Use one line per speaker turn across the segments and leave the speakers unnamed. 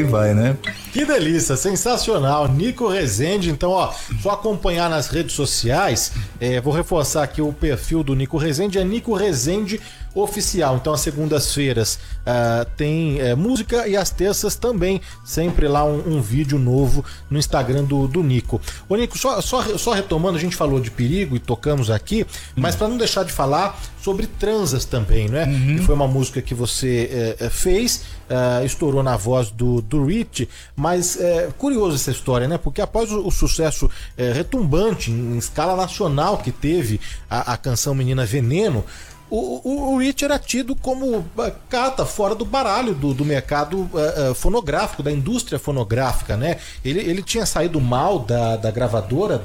vai, né?
Que delícia, sensacional. Nico Rezende, então, ó, só acompanhar nas redes sociais, vou reforçar aqui o perfil do Nico Rezende, é Nico Rezende Oficial. Então, às segundas-feiras tem música e às terças também, sempre lá um vídeo novo no Instagram do Nico. Ô Nico, só retomando, a gente falou de Perigo e tocamos aqui, mas para não deixar de falar sobre Transas também, né? Que foi uma música que você fez, estourou na voz do Rich, mas curioso essa história, né? Porque após o sucesso retumbante em escala nacional que teve a canção Menina Veneno, o Rich era tido como carta fora do baralho do mercado fonográfico, da indústria fonográfica, né? Ele tinha saído mal da gravadora,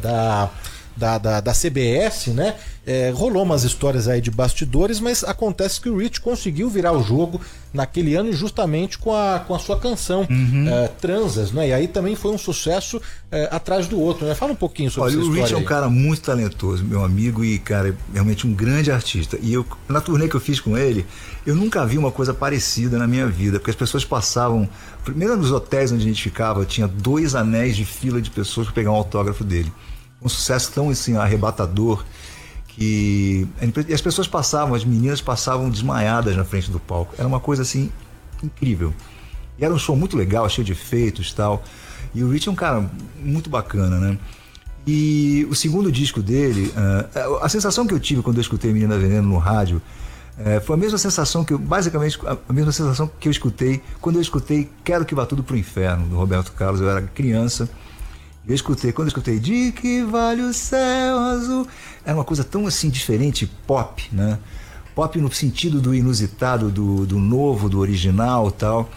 da CBS, né? Rolou umas histórias aí de bastidores, mas acontece que o Rich conseguiu virar o jogo naquele ano justamente com a sua canção Transas, né? E aí também foi um sucesso atrás do outro, né? Fala um pouquinho sobre essa história.
O Rich é um cara muito talentoso, meu amigo, e cara, realmente um grande artista. E eu, na turnê que eu fiz com ele, eu nunca vi uma coisa parecida na minha vida, porque as pessoas passavam, primeiro nos hotéis onde a gente ficava, tinha 2 anéis de fila de pessoas para pegar um autógrafo dele. Um sucesso tão assim arrebatador que e as pessoas passavam, as meninas passavam desmaiadas na frente do palco. Era uma coisa assim incrível. E era um show muito legal, cheio de efeitos e tal. E o Rich é um cara muito bacana, né? E o segundo disco dele, a sensação que eu tive quando eu escutei Menina Veneno no rádio, foi a mesma sensação basicamente a mesma sensação que eu escutei quando eu escutei Quero Que Vá Tudo Pro Inferno, do Roberto Carlos. Eu era criança. Quando eu escutei De Que Vale o Céu Azul, era uma coisa tão assim diferente, pop, né? Pop no sentido do inusitado, do novo, do original e tal.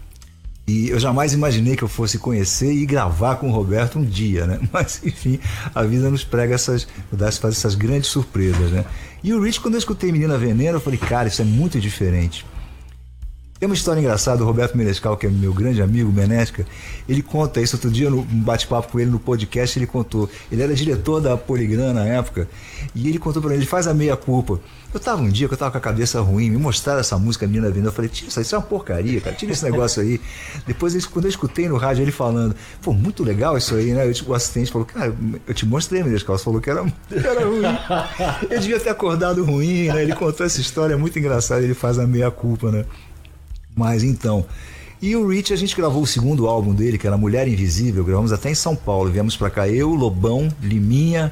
E eu jamais imaginei que eu fosse conhecer e gravar com o Roberto um dia, né? Mas enfim, a vida nos prega faz essas grandes surpresas, né? E o Rich, quando eu escutei Menina Veneno, eu falei, cara, isso é muito diferente. Tem uma história engraçada, o Roberto Menescal, que é meu grande amigo, Menesca, ele conta isso outro dia, no bate-papo com ele no podcast, ele contou. Ele era diretor da Poligram na época, e ele contou pra ele faz a meia-culpa. Eu tava um dia que eu tava com a cabeça ruim, me mostraram essa música Menina Veneno, eu falei, tira isso é uma porcaria, cara, tira esse negócio aí. Depois, quando eu escutei no rádio ele falando, pô, muito legal isso aí, né? O assistente falou, cara, eu te mostrei, Menescal, você falou que era ruim. Eu devia ter acordado ruim, né? Ele contou essa história, é muito engraçada, ele faz a meia-culpa, né? Mas então, e o Rich, a gente gravou o segundo álbum dele, que era Mulher Invisível, gravamos até em São Paulo, viemos pra cá, eu, Lobão, Liminha,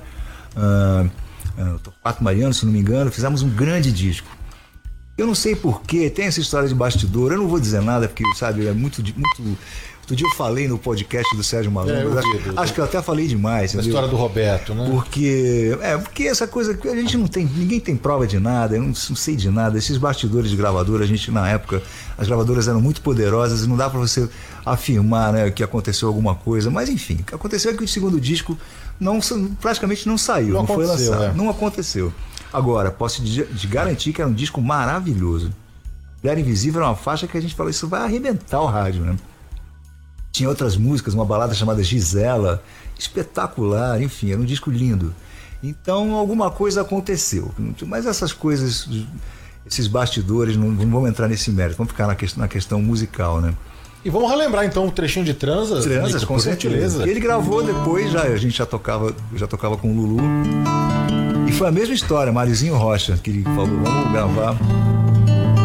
Pato Mariano, se não me engano, fizemos um grande disco. Eu não sei porquê, tem essa história de bastidor, eu não vou dizer nada, porque, sabe, é muito... Outro dia eu falei no podcast do Sérgio Malandro, acho que eu até falei demais.
A história do Roberto, né?
Porque essa coisa, a gente não tem, ninguém tem prova de nada, eu não sei de nada. Esses bastidores de gravadora, a gente na época, as gravadoras eram muito poderosas e não dá pra você afirmar, né, que aconteceu alguma coisa. Mas enfim, o que aconteceu é que o segundo disco praticamente não saiu, não foi lançado, não aconteceu. Agora, posso te garantir que era um disco maravilhoso. Mulher Invisível era uma faixa que a gente falou, isso vai arrebentar o rádio, né? Tinha outras músicas, uma balada chamada Gisela, espetacular, enfim, era um disco lindo. Então alguma coisa aconteceu, mas essas coisas, esses bastidores, não vamos entrar nesse mérito, vamos ficar na questão musical, né?
E vamos relembrar então um trechinho de Transas, Nico,
com certeza. Ele gravou depois, a gente já tocava com o Lulu, e foi a mesma história, Marizinho Rocha, que ele falou, vamos gravar